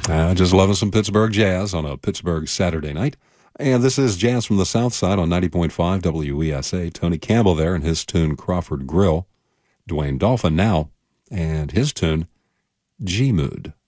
Just loving some Pittsburgh jazz on a Pittsburgh Saturday night. And this is Jazz from the South Side on 90.5 WESA. Tony Campbell there and his tune Crawford Grill. Dwayne Dolphin now and his tune G-Mood.